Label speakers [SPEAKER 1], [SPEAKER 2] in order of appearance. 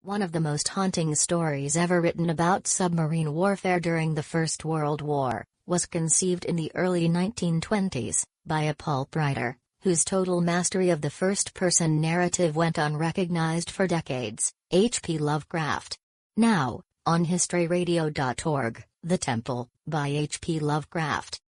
[SPEAKER 1] One of the most haunting stories ever written about submarine warfare during the First World War was conceived in the early 1920s by a pulp writer whose total mastery of the first-person narrative went unrecognized for decades, H.P. Lovecraft. Now, on HistoryRadio.org, The Temple, by H.P. Lovecraft.